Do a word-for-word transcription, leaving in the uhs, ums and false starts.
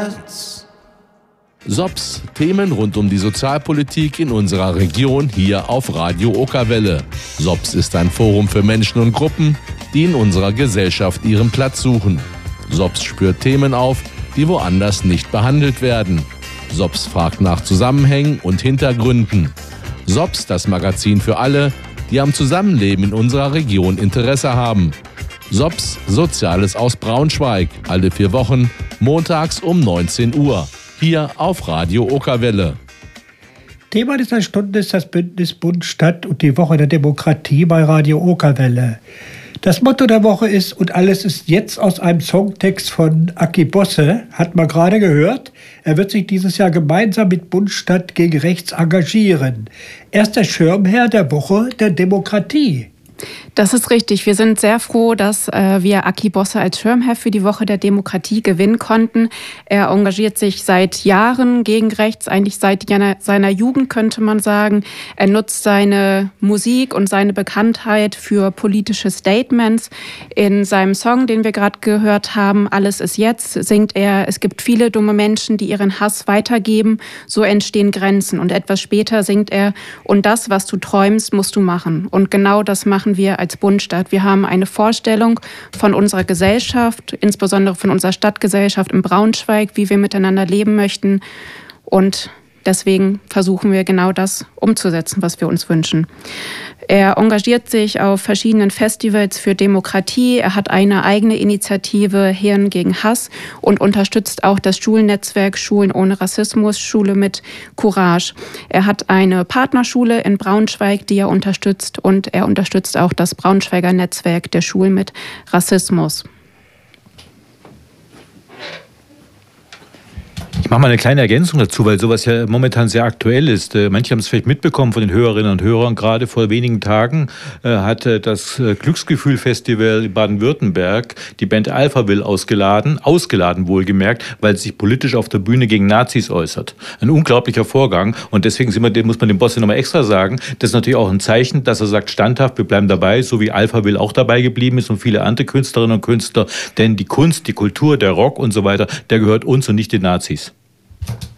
Netz. S O P S, Themen rund um die Sozialpolitik in unserer Region hier auf Radio Okerwelle. S O P S ist ein Forum für Menschen und Gruppen, die in unserer Gesellschaft ihren Platz suchen. S O P S spürt Themen auf, die woanders nicht behandelt werden. S O P S fragt nach Zusammenhängen und Hintergründen. S O P S, das Magazin für alle, die am Zusammenleben in unserer Region Interesse haben. S O P S, Soziales aus Braunschweig, alle vier Wochen, montags um neunzehn Uhr. Hier auf Radio Okerwelle. Thema dieser Stunde ist das Bündnis Bund, Stadt und die Woche der Demokratie bei Radio Okerwelle. Das Motto der Woche ist "Und alles ist jetzt" aus einem Songtext von Aki Bosse, hat man gerade gehört. Er wird sich dieses Jahr gemeinsam mit Bund, Stadt gegen Rechts engagieren. Er ist der Schirmherr der Woche der Demokratie. Das ist richtig. Wir sind sehr froh, dass äh, wir Aki Bosse als Schirmherr für die Woche der Demokratie gewinnen konnten. Er engagiert sich seit Jahren gegen rechts, eigentlich seit seiner, seiner Jugend, könnte man sagen. Er nutzt seine Musik und seine Bekanntheit für politische Statements. In seinem Song, den wir gerade gehört haben, "Alles ist jetzt", singt er: "Es gibt viele dumme Menschen, die ihren Hass weitergeben. So entstehen Grenzen." Und etwas später singt er: "Und das, was du träumst, musst du machen." Und genau das machen wir als Bund, Stadt. Wir haben eine Vorstellung von unserer Gesellschaft, insbesondere von unserer Stadtgesellschaft in Braunschweig, wie wir miteinander leben möchten. Und deswegen versuchen wir genau das umzusetzen, was wir uns wünschen. Er engagiert sich auf verschiedenen Festivals für Demokratie. Er hat eine eigene Initiative Hirn gegen Hass und unterstützt auch das Schulnetzwerk Schulen ohne Rassismus, Schule mit Courage. Er hat eine Partnerschule in Braunschweig, die er unterstützt, und er unterstützt auch das Braunschweiger Netzwerk der Schulen mit Rassismus. Ich mache mal eine kleine Ergänzung dazu, weil sowas ja momentan sehr aktuell ist. Manche haben es vielleicht mitbekommen von den Hörerinnen und Hörern. Gerade vor wenigen Tagen äh, hat das Glücksgefühl-Festival in Baden-Württemberg die Band Alphaville ausgeladen, ausgeladen wohlgemerkt, weil sie sich politisch auf der Bühne gegen Nazis äußert. Ein unglaublicher Vorgang, und deswegen sind wir, muss man dem Boss nochmal extra sagen, das ist natürlich auch ein Zeichen, dass er sagt, standhaft, wir bleiben dabei, so wie Alphaville auch dabei geblieben ist und viele andere Künstlerinnen und Künstler. Denn die Kunst, die Kultur, der Rock und so weiter, der gehört uns und nicht den Nazis.